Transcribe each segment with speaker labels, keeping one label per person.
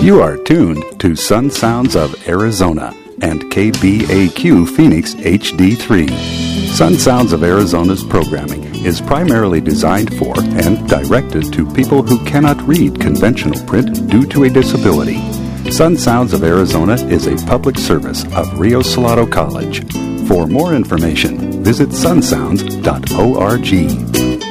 Speaker 1: You are tuned to Sun Sounds of Arizona and KBAQ Phoenix HD3. Sun Sounds of Arizona's programming is primarily designed for and directed to people who cannot read conventional print due to a disability. Sun Sounds of Arizona is a public service of Rio Salado College. For more information, visit sunsounds.org.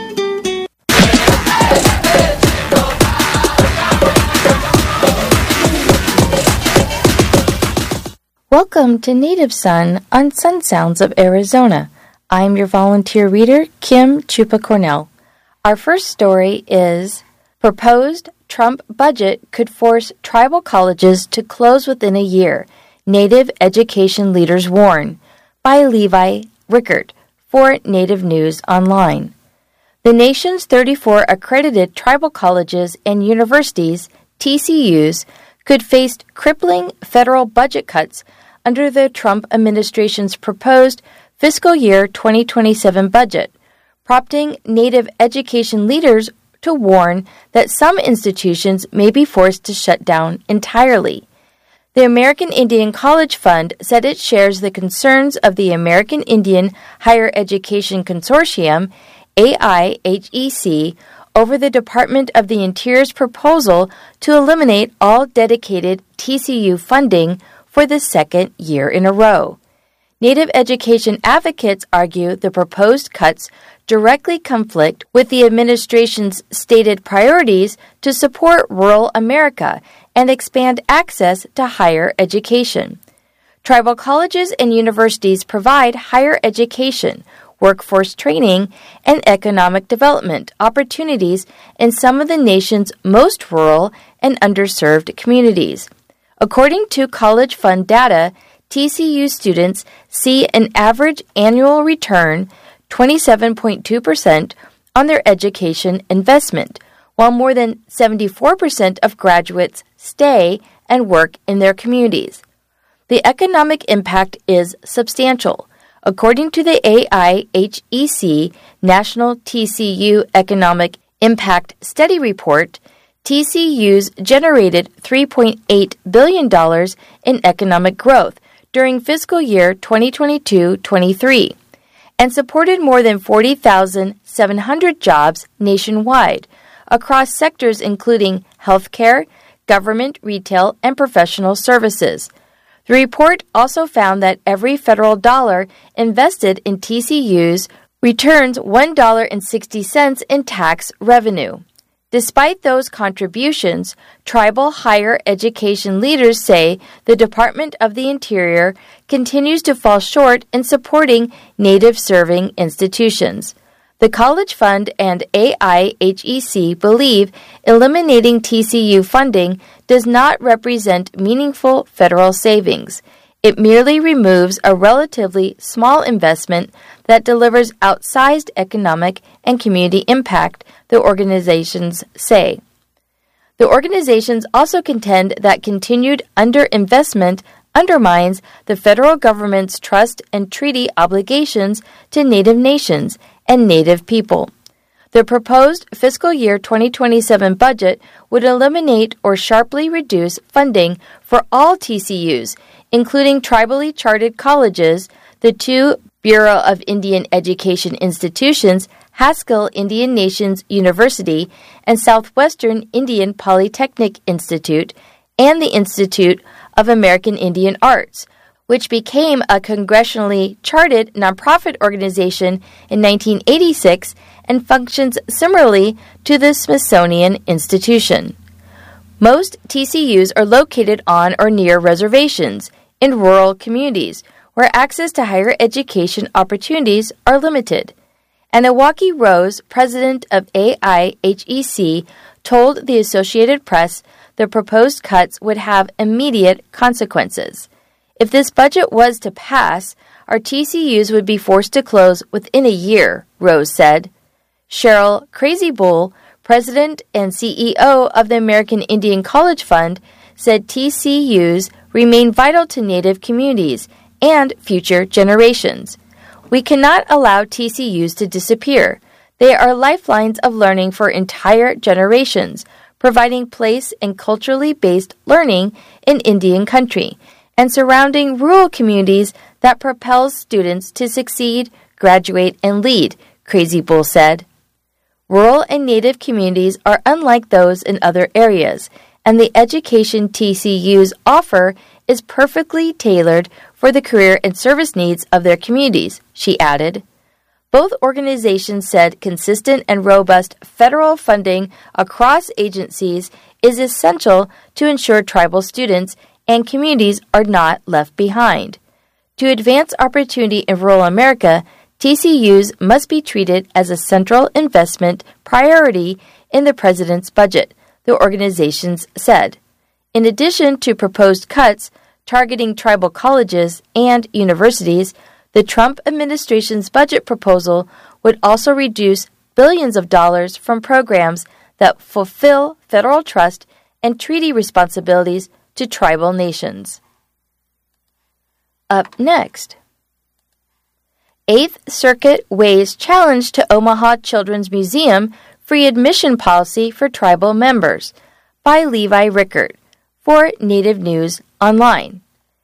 Speaker 2: Welcome to Native Sun on Sun Sounds of Arizona. I'm your volunteer reader, Kim Chupa Cornell. Our first story is Proposed Trump Budget Could Force Tribal Colleges to Close Within a Year, Native Education Leaders Warn, by Levi Rickert for Native News Online. The nation's 34 accredited tribal colleges and universities, TCUs, could face crippling federal budget cuts under the Trump administration's proposed fiscal year 2027 budget, prompting Native education leaders to warn that some institutions may be forced to shut down entirely. The American Indian College Fund said it shares the concerns of the American Indian Higher Education Consortium, AIHEC, over the Department of the Interior's proposal to eliminate all dedicated TCU funding for the second year in a row. Native education advocates argue the proposed cuts directly conflict with the administration's stated priorities to support rural America and expand access to higher education. Tribal colleges and universities provide higher education, workforce training, and economic development opportunities in some of the nation's most rural and underserved communities. According to College Fund data, TCU students see an average annual return 27.2% on their education investment, while more than 74% of graduates stay and work in their communities. The economic impact is substantial. According to the AIHEC National TCU Economic Impact Study Report, TCUs generated $3.8 billion in economic growth during fiscal year 2022-23 and supported more than 40,700 jobs nationwide across sectors including healthcare, government, retail, and professional services. The report also found that every federal dollar invested in TCUs returns $1.60 in tax revenue. Despite those contributions, tribal higher education leaders say the Department of the Interior continues to fall short in supporting Native-serving institutions. The College Fund and AIHEC believe eliminating TCU funding does not represent meaningful federal savings. It merely removes a relatively small investment that delivers outsized economic and community impact, the organizations say. The organizations also contend that continued underinvestment undermines the federal government's trust and treaty obligations to Native nations and Native people. The proposed fiscal year 2027 budget would eliminate or sharply reduce funding for all TCUs, including tribally chartered colleges, the two Bureau of Indian Education institutions, Haskell Indian Nations University and Southwestern Indian Polytechnic Institute, and the Institute of American Indian Arts, which became a congressionally chartered nonprofit organization in 1986 and functions similarly to the Smithsonian Institution. Most TCUs are located on or near reservations in rural communities where access to higher education opportunities are limited. Anawaki Rose, president of AIHEC, told the Associated Press the proposed cuts would have immediate consequences. If this budget was to pass, our TCUs would be forced to close within a year, Rose said. Cheryl Crazy Bull, president and CEO of the American Indian College Fund, said TCUs remain vital to Native communities and future generations. We cannot allow TCUs to disappear. They are lifelines of learning for entire generations, providing place and culturally based learning in Indian country, and surrounding rural communities that propels students to succeed, graduate, and lead, Crazy Bull said. Rural and Native communities are unlike those in other areas, and the education TCUs offer is perfectly tailored for the career and service needs of their communities, she added. Both organizations said consistent and robust federal funding across agencies is essential to ensure tribal students and communities are not left behind. To advance opportunity in rural America, TCUs must be treated as a central investment priority in the president's budget, the organizations said. In addition to proposed cuts targeting tribal colleges and universities, the Trump administration's budget proposal would also reduce billions of dollars from programs that fulfill federal trust and treaty responsibilities to tribal nations. Up next, Eighth Circuit weighs challenge to Omaha Children's Museum free admission policy for tribal members by Levi Rickert for Native News Online.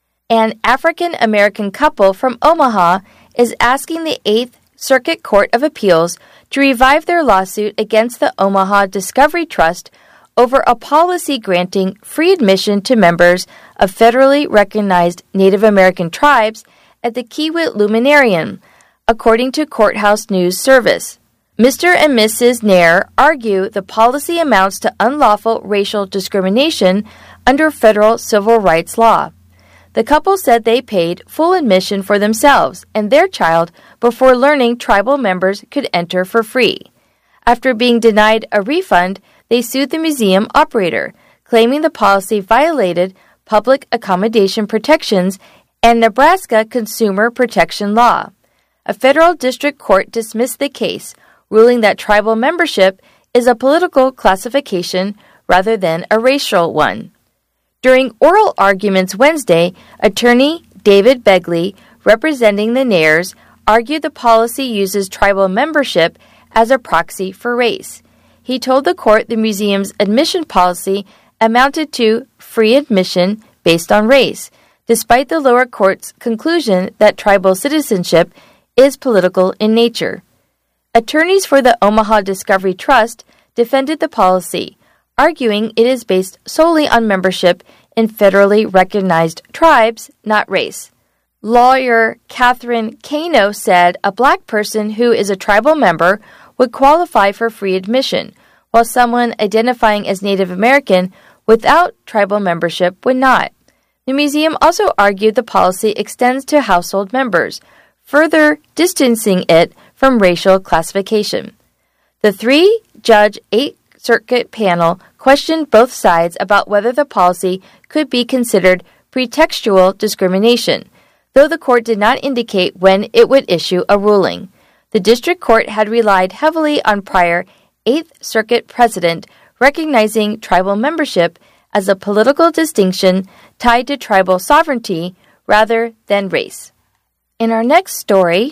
Speaker 2: An African-American couple from Omaha is asking the Eighth Circuit Court of Appeals to revive their lawsuit against the Omaha Discovery Trust over a policy granting free admission to members of federally recognized Native American tribes at the Kiewit Luminarium, according to Courthouse News Service. Mr. and Mrs. Nair argue the policy amounts to unlawful racial discrimination under federal civil rights law. The couple said they paid full admission for themselves and their child before learning tribal members could enter for free. After being denied a refund, they sued the museum operator, claiming the policy violated public accommodation protections and Nebraska consumer protection law. A federal district court dismissed the case, ruling that tribal membership is a political classification rather than a racial one. During oral arguments Wednesday, attorney David Begley, representing the Nairs, argued the policy uses tribal membership as a proxy for race. He told the court the museum's admission policy amounted to free admission based on race, despite the lower court's conclusion that tribal citizenship is political in nature. Attorneys for the Omaha Discovery Trust defended the policy, arguing it is based solely on membership in federally recognized tribes, not race. Lawyer Catherine Kano said a black person who is a tribal member would qualify for free admission, while someone identifying as Native American without tribal membership would not. The museum also argued the policy extends to household members, further distancing it from racial classification. The three-judge Eighth Circuit panel questioned both sides about whether the policy could be considered pretextual discrimination, though the court did not indicate when it would issue a ruling. The district court had relied heavily on prior Eighth Circuit precedent recognizing tribal membership as a political distinction tied to tribal sovereignty rather than race. In our next story,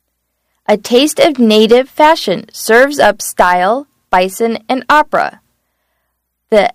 Speaker 2: a taste of Native fashion serves up style, bison, and opera. The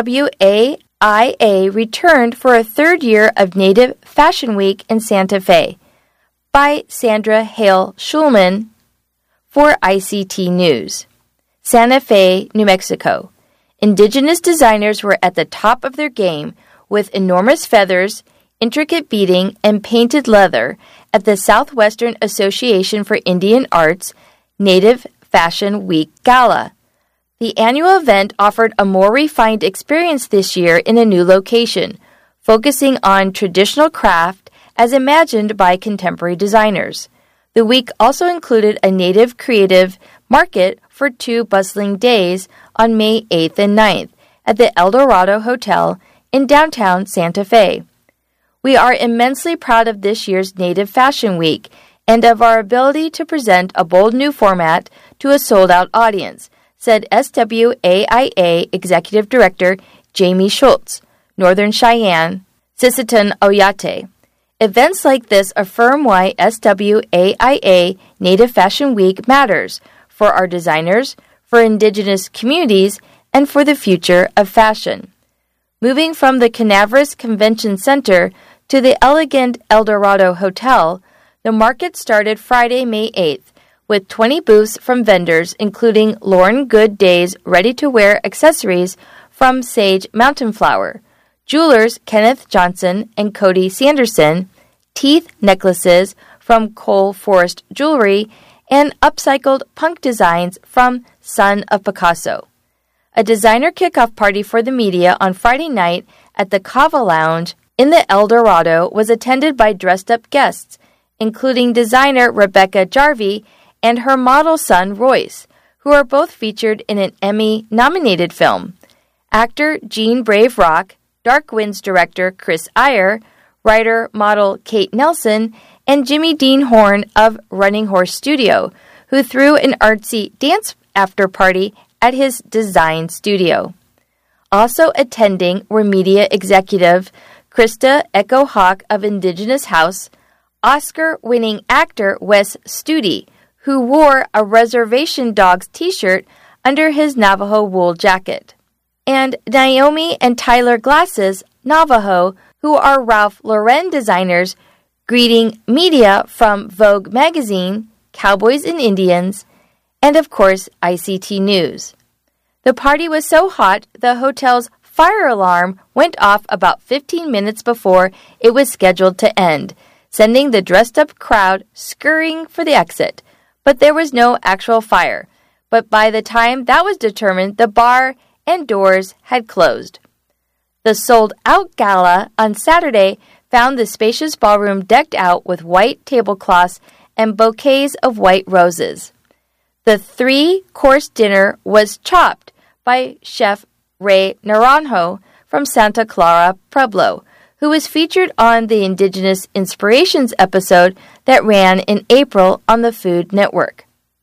Speaker 2: SWAIA returned for a third year of Native Fashion Week in Santa Fe by Sandra Hale Schulman for ICT News. Santa Fe, New Mexico. Indigenous designers were at the top of their game with enormous feathers, intricate beading, and painted leather at the Southwestern Association for Indian Arts Native Fashion Week Gala. The annual event offered a more refined experience this year in a new location, focusing on traditional craft as imagined by contemporary designers. The week also included a Native creative market for 2 bustling days on May 8th and 9th at the El Dorado Hotel in downtown Santa Fe. We are immensely proud of this year's Native Fashion Week and of our ability to present a bold new format to a sold-out audience, said SWAIA Executive Director Jamie Schultz, Northern Cheyenne, Sisseton Oyate. Events like this affirm why SWAIA Native Fashion Week matters for our designers, for Indigenous communities, and for the future of fashion. Moving from the Canaveral Convention Center to the elegant El Dorado Hotel, the market started Friday, May 8th, with 20 booths from vendors including Lauren Good Day's ready-to-wear accessories from Sage Mountain Flower, jewelers Kenneth Johnson and Cody Sanderson, teeth necklaces from Cole Forest Jewelry, and upcycled punk designs from Son of Picasso. A designer kickoff party for the media on Friday night at the Kava Lounge in the El Dorado was attended by dressed-up guests, including designer Rebecca Jarvie and her model son Royce, who are both featured in an Emmy-nominated film. Actor Gene Brave Rock, Dark Winds director Chris Iyer, writer-model Kate Nelson, and Jimmy Dean Horn of Running Horse Studio, who threw an artsy dance after-party at his design studio. Also attending were media executive Krista Echo Hawk of Indigenous House, Oscar-winning actor Wes Studi, who wore a Reservation Dogs t-shirt under his Navajo wool jacket, and Naomi and Tyler Glasses, Navajo, who are Ralph Lauren designers, greeting media from Vogue magazine, Cowboys and Indians, and of course ICT News. The party was so hot, the hotel's fire alarm went off about 15 minutes before it was scheduled to end, sending the dressed-up crowd scurrying for the exit. But there was no actual fire. But by the time that was determined, the bar and doors had closed. The sold-out gala on Saturday found the spacious ballroom decked out with white tablecloths and bouquets of white roses. The 3-course dinner was chopped by Chef Ray Naranjo from Santa Clara Pueblo, who was featured on the Indigenous Inspirations episode that ran in April on the Food Network.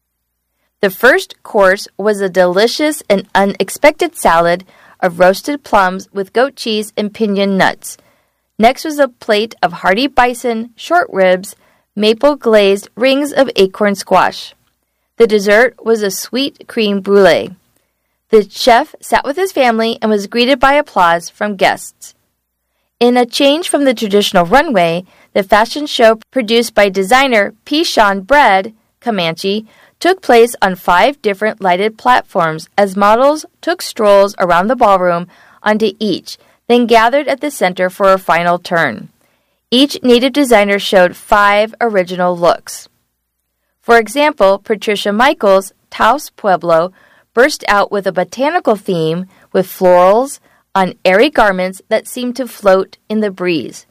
Speaker 2: The first course was a delicious and unexpected salad of roasted plums with goat cheese and piñon nuts. Next was a plate of hearty bison, short ribs, maple-glazed rings of acorn squash. The dessert was a sweet creme brulee. The chef sat with his family and was greeted by applause from guests. In a change from the traditional runway, the fashion show produced by designer P. Bread Comanche took place on 5 different lighted platforms as models took strolls around the ballroom onto each, then gathered at the center for a final turn. Each native designer showed 5 original looks. For example, Patricia Michaels, Taos Pueblo, burst out with a botanical theme with florals on airy garments that seemed to float in the breeze.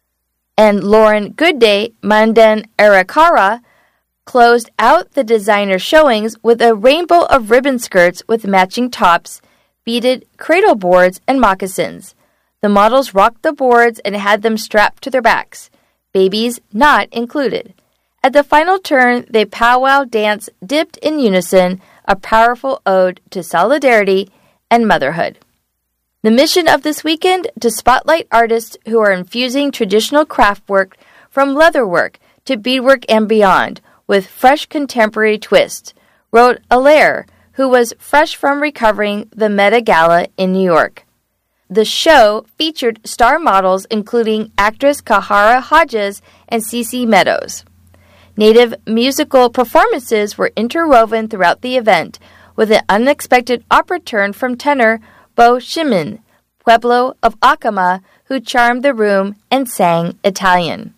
Speaker 2: And Lauren Goodday, Mandan Arikara, closed out the designer showings with a rainbow of ribbon skirts with matching tops, beaded cradle boards, and moccasins. The models rocked the boards and had them strapped to their backs, babies not included. At the final turn, they powwow dance dipped in unison, a powerful ode to solidarity and motherhood. The mission of this weekend, to spotlight artists who are infusing traditional craft work from leatherwork to beadwork and beyond with fresh contemporary twists, wrote Alaire, who was fresh from recovering the Met Gala in New York. The show featured star models including actress Kahara Hodges and Cece Meadows. Native musical performances were interwoven throughout the event, with an unexpected opera turn from tenor Bo Shimin, Pueblo of Acoma, who charmed the room and sang Italian.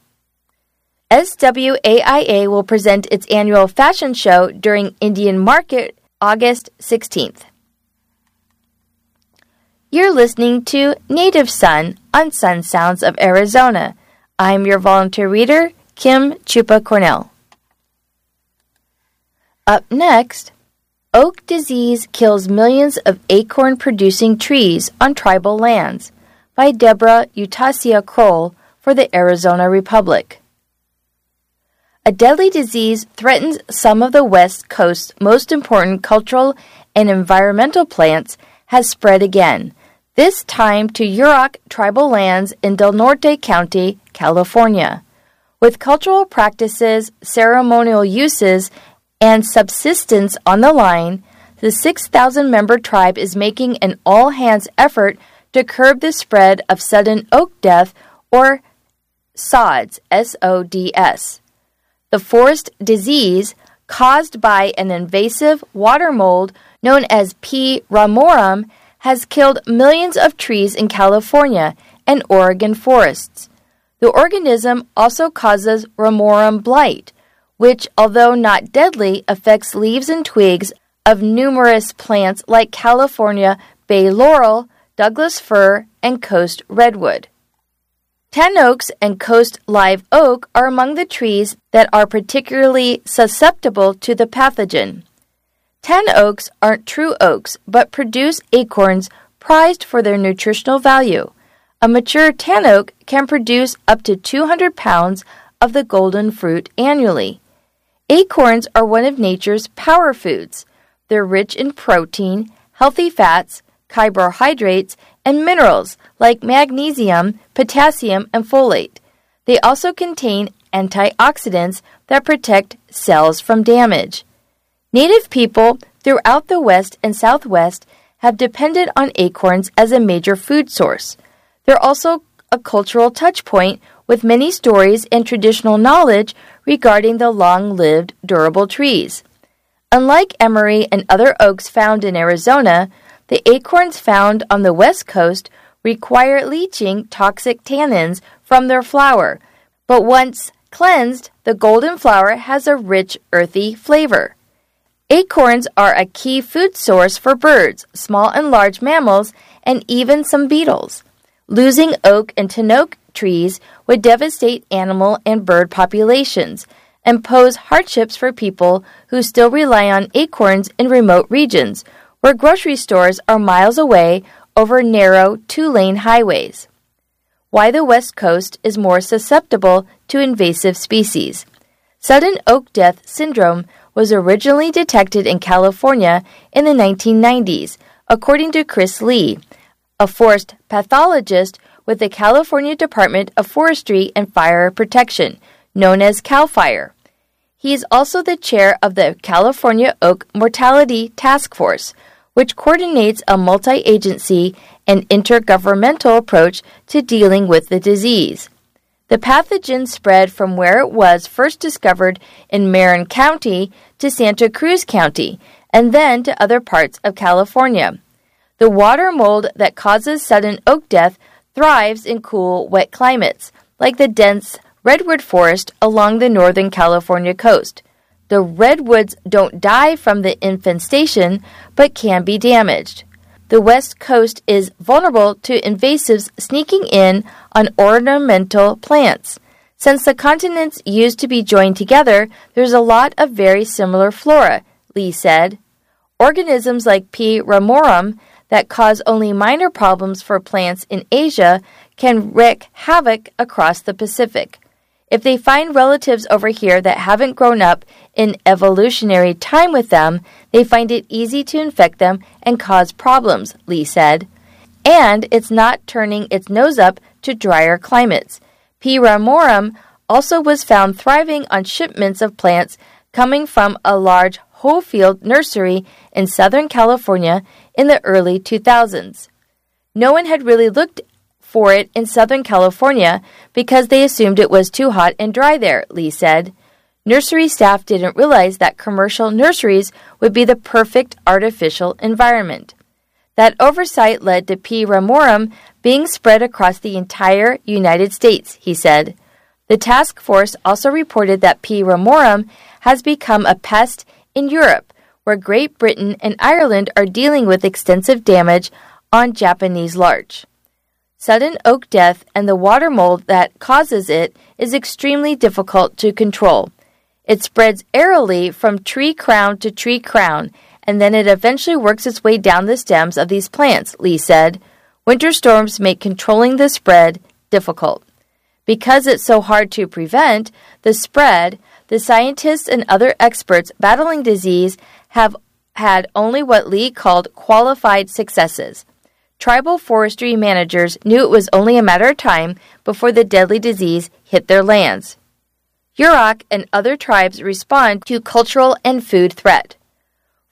Speaker 2: SWAIA will present its annual fashion show during Indian Market August 16th. You're listening to Native Son on Sun Sounds of Arizona. I'm your volunteer reader, Kim Chupa Cornell. Up next, oak disease kills millions of acorn-producing trees on tribal lands by Deborah Utasia Kroll for the Arizona Republic. A deadly disease threatens some of the West Coast's most important cultural and environmental plants has spread again, this time to Yurok tribal lands in Del Norte County, California. With cultural practices, ceremonial uses, and subsistence on the line, the 6,000-member tribe is making an all-hands effort to curb the spread of sudden oak death, or SODS, S-O-D-S. The forest disease caused by an invasive water mold known as P. ramorum has killed millions of trees in California and Oregon forests. The organism also causes ramorum blight, which, although not deadly, affects leaves and twigs of numerous plants like California bay laurel, Douglas fir, and coast redwood. Tan oaks and coast live oak are among the trees that are particularly susceptible to the pathogen. Tan oaks aren't true oaks, but produce acorns prized for their nutritional value. A mature tan oak can produce up to 200 pounds of the golden fruit annually. Acorns are one of nature's power foods. They're rich in protein, healthy fats, carbohydrates, and minerals like magnesium, potassium, and folate. They also contain antioxidants that protect cells from damage. Native people throughout the West and Southwest have depended on acorns as a major food source. They're also a cultural touchpoint with many stories and traditional knowledge regarding the long-lived, durable trees. Unlike emery and other oaks found in Arizona, the acorns found on the West Coast require leaching toxic tannins from their flower, but once cleansed, the golden flower has a rich, earthy flavor. Acorns are a key food source for birds, small and large mammals, and even some beetles. Losing oak and tan oak trees would devastate animal and bird populations and pose hardships for people who still rely on acorns in remote regions, where grocery stores are miles away over narrow two-lane highways. Why the West Coast is more susceptible to invasive species. Sudden oak death syndrome was originally detected in California in the 1990s, according to Chris Lee, a forest pathologist with the California Department of Forestry and Fire Protection, known as CAL FIRE. He is also the chair of the California Oak Mortality Task Force, which coordinates a multi-agency and intergovernmental approach to dealing with the disease. The pathogen spread from where it was first discovered in Marin County to Santa Cruz County, and then to other parts of California. The water mold that causes sudden oak death thrives in cool, wet climates, like the dense redwood forest along the northern California coast. The redwoods don't die from the infestation, but can be damaged. The West Coast is vulnerable to invasives sneaking in on ornamental plants. Since the continents used to be joined together, there's a lot of very similar flora, Lee said. Organisms like P. ramorum that cause only minor problems for plants in Asia can wreak havoc across the Pacific. If they find relatives over here that haven't grown up in evolutionary time with them, they find it easy to infect them and cause problems, Lee said. And it's not turning its nose up to drier climates. P. ramorum also was found thriving on shipments of plants coming from a large whole field nursery in Southern California in the early 2000s. No one had really looked for it in Southern California because they assumed it was too hot and dry there, Lee said. Nursery staff didn't realize that commercial nurseries would be the perfect artificial environment. That oversight led to P. ramorum being spread across the entire United States, he said. The task force also reported that P. ramorum has become a pest in Europe, where Great Britain and Ireland are dealing with extensive damage on Japanese larch. Sudden oak death and the water mold that causes it is extremely difficult to control. It spreads aerially from tree crown to tree crown, and then it eventually works its way down the stems of these plants, Lee said. Winter storms make controlling the spread difficult. Because it's so hard to prevent the spread, the scientists and other experts battling disease have had only what Lee called qualified successes. Tribal forestry managers knew it was only a matter of time before the deadly disease hit their lands. Yurok and other tribes respond to cultural and food threat.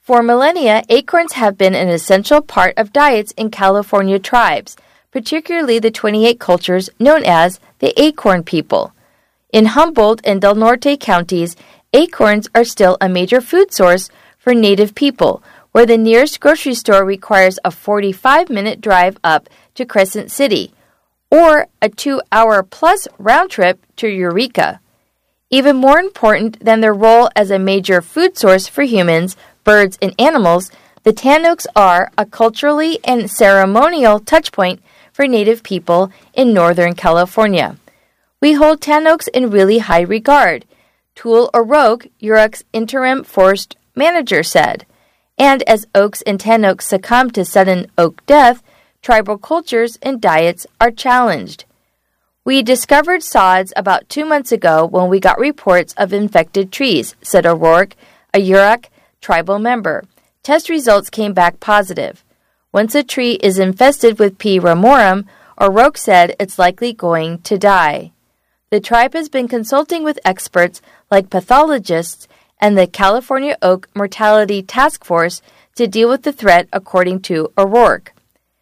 Speaker 2: For millennia, acorns have been an essential part of diets in California tribes, particularly the 28 cultures known as the Acorn People. In Humboldt and Del Norte counties, acorns are still a major food source for Native people, where the nearest grocery store requires a 45-minute drive up to Crescent City, or a 2-hour-plus round trip to Eureka. Even more important than their role as a major food source for humans, birds, and animals, the tan oaks are a culturally and ceremonial touchpoint for Native people in Northern California. We hold tan oaks in really high regard, Tool O'Rourke, Yurok's interim forest manager, said. And as oaks and tan oaks succumb to sudden oak death, tribal cultures and diets are challenged. We discovered sods about 2 months ago when we got reports of infected trees, said O'Rourke, a Yurok tribal member. Test results came back positive. Once a tree is infested with P. ramorum, O'Rourke said it's likely going to die. The tribe has been consulting with experts like pathologists and the California Oak Mortality Task Force to deal with the threat, according to O'Rourke.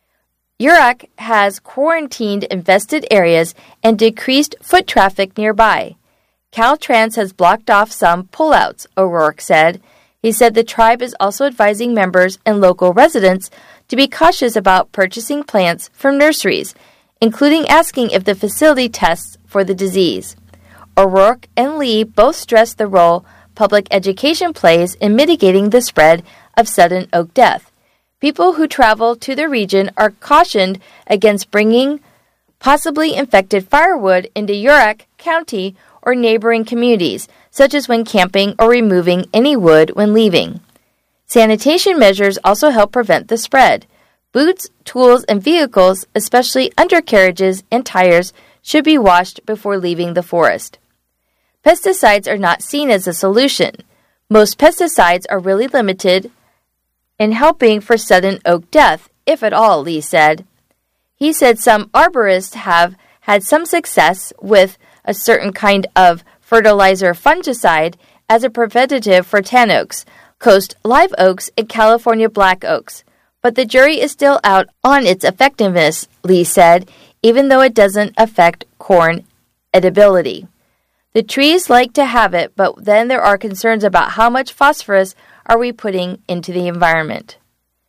Speaker 2: Yurok has quarantined infested areas and decreased foot traffic nearby. Caltrans has blocked off some pullouts, O'Rourke said. He said the tribe is also advising members and local residents to be cautious about purchasing plants from nurseries, including asking if the facility tests for the disease. O'Rourke and Lee both stressed the role public education plays in mitigating the spread of sudden oak death. People who travel to the region are cautioned against bringing possibly infected firewood into Yurok County or neighboring communities, such as when camping or removing any wood when leaving. Sanitation measures also help prevent the spread. Boots, tools, and vehicles, especially undercarriages and tires, should be washed before leaving the forest. Pesticides are not seen as a solution. Most pesticides are really limited in helping for sudden oak death, if at all, Lee said. He said some arborists have had some success with a certain kind of fertilizer fungicide as a preventative for tan oaks, coast live oaks, and California black oaks. But the jury is still out on its effectiveness, Lee said, even though it doesn't affect corn edibility. The trees like to have it, but then there are concerns about how much phosphorus are we putting into the environment.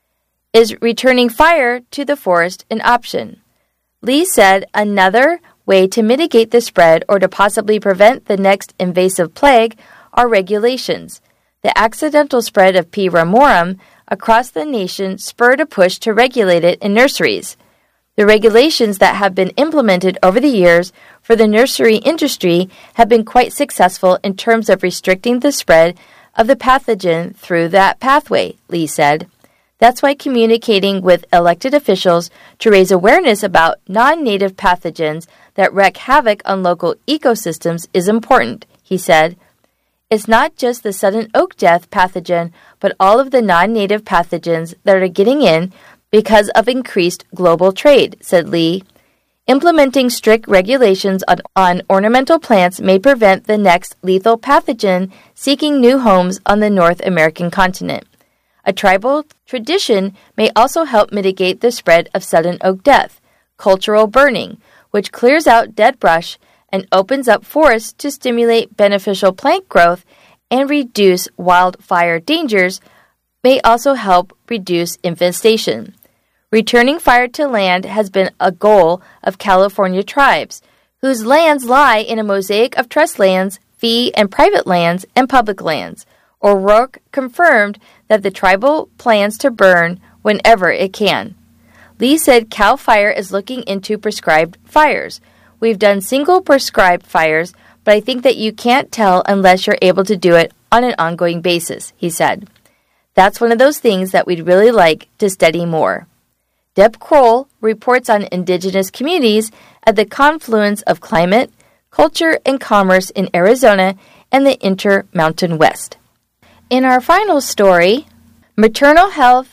Speaker 2: Is returning fire to the forest an option? Lee said another way to mitigate the spread or to possibly prevent the next invasive plague are regulations. The accidental spread of P. ramorum across the nation spurred a push to regulate it in nurseries. The regulations that have been implemented over the years for the nursery industry have been quite successful in terms of restricting the spread of the pathogen through that pathway, Lee said. That's why communicating with elected officials to raise awareness about non-native pathogens that wreak havoc on local ecosystems is important, he said. It's not just the sudden oak death pathogen, but all of the non-native pathogens that are getting in because of increased global trade, said Lee. Implementing strict regulations on ornamental plants may prevent the next lethal pathogen seeking new homes on the North American continent. A tribal tradition may also help mitigate the spread of sudden oak death, cultural burning, which clears out dead brush and opens up forests to stimulate beneficial plant growth and reduce wildfire dangers, may also help reduce infestation. Returning fire to land has been a goal of California tribes, whose lands lie in a mosaic of trust lands, fee and private lands, and public lands. O'Rourke confirmed that the tribal plans to burn whenever it can. Lee said CAL FIRE is looking into prescribed fires. We've done single prescribed fires, but I think that you can't tell unless you're able to do it on an ongoing basis, he said. That's one of those things that we'd really like to study more. Deb Kroll reports on indigenous communities at the confluence of climate, culture, and commerce in Arizona and the Intermountain West. In our final story, Maternal Health,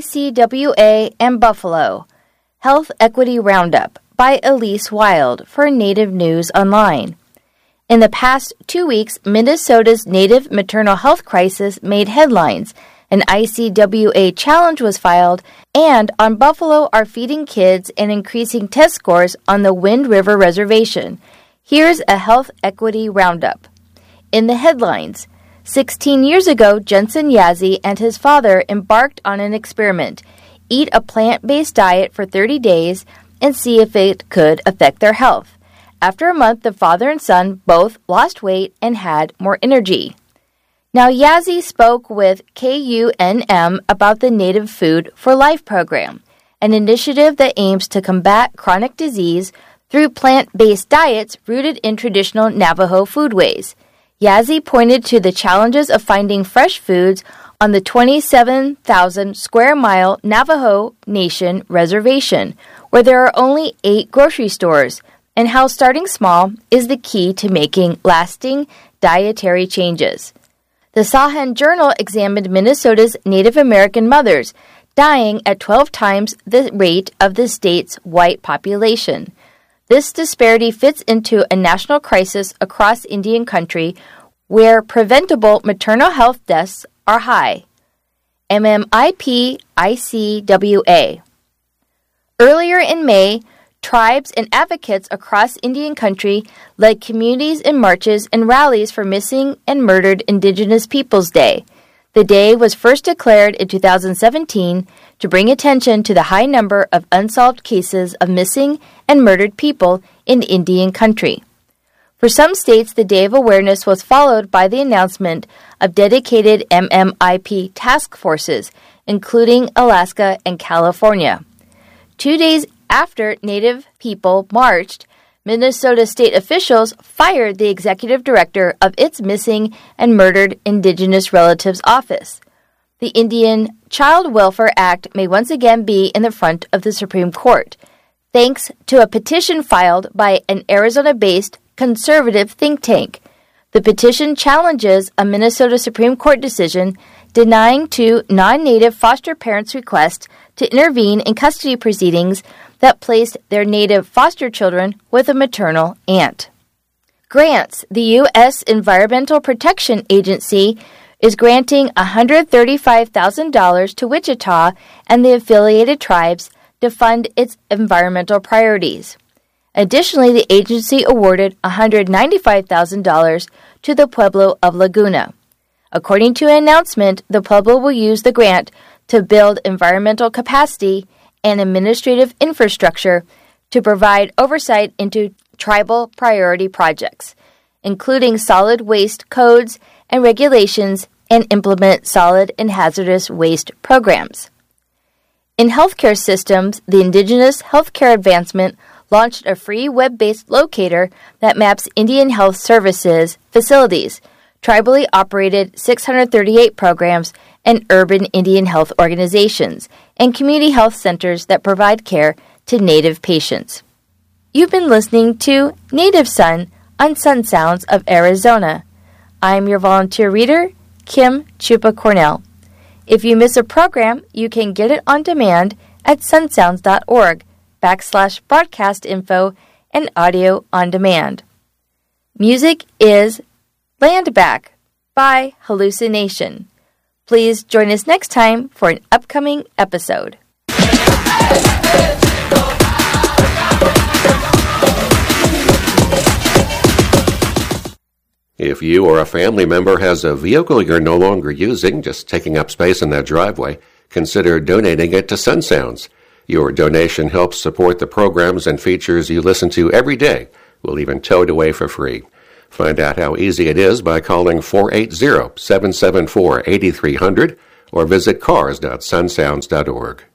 Speaker 2: ICWA, and Buffalo, Health Equity Roundup by Elise Wild for Native News Online. In the past 2 weeks, Minnesota's native maternal health crisis made headlines An ICWA challenge was filed, and on Buffalo are feeding kids and increasing test scores on the Wind River Reservation. Here's a health equity roundup. In the headlines, 16 years ago, Jensen Yazzie and his father embarked on an experiment. Eat a plant-based diet for 30 days and see if it could affect their health. After a month, the father and son both lost weight and had more energy. Now, Yazzie spoke with KUNM about the Native Food for Life program, an initiative that aims to combat chronic disease through plant-based diets rooted in traditional Navajo foodways. Yazzie pointed to the challenges of finding fresh foods on the 27,000 square mile Navajo Nation reservation, where there are only 8 grocery stores, and how starting small is the key to making lasting dietary changes. The Sahan Journal examined Minnesota's Native American mothers, dying at 12 times the rate of the state's white population. This disparity fits into a national crisis across Indian country where preventable maternal health deaths are high. MMIP ICWA. Earlier in May, tribes and advocates across Indian country led communities in marches and rallies for Missing and Murdered Indigenous Peoples Day. The day was first declared in 2017 to bring attention to the high number of unsolved cases of missing and murdered people in Indian country. For some states, the Day of Awareness was followed by the announcement of dedicated MMIP task forces, including Alaska and California. 2 days after Native people marched, Minnesota state officials fired the executive director of its Missing and Murdered Indigenous Relatives Office. The Indian Child Welfare Act may once again be in the front of the Supreme Court, thanks to a petition filed by an Arizona-based conservative think tank. The petition challenges a Minnesota Supreme Court decision denying two non-Native foster parents' request to intervene in custody proceedings that placed their Native foster children with a maternal aunt. Grants. The U.S. Environmental Protection Agency is granting $135,000 to Wichita and the affiliated tribes to fund its environmental priorities. Additionally, the agency awarded $195,000 to the Pueblo of Laguna. According to an announcement, the Pueblo will use the grant to build environmental capacity and administrative infrastructure to provide oversight into tribal priority projects, including solid waste codes and regulations, and implement solid and hazardous waste programs. In healthcare systems, the Indigenous Healthcare Advancement launched a free web-based locator that maps Indian health services facilities, tribally operated 638 programs, and urban Indian health organizations, and community health centers that provide care to Native patients. You've been listening to Native Son on Sun Sounds of Arizona. I'm your volunteer reader, Kim Chupa Cornell. If you miss a program, you can get it on demand at sunsounds.org/broadcast info and audio on demand. Music is Land Back by Hallucination. Please join us next time for an upcoming episode.
Speaker 3: If you or a family member has a vehicle you're no longer using, just taking up space in that driveway, consider donating it to Sun Sounds. Your donation helps support the programs and features you listen to every day. We'll even tow it away for free. Find out how easy it is by calling 480-774-8300 or visit cars.sunsounds.org.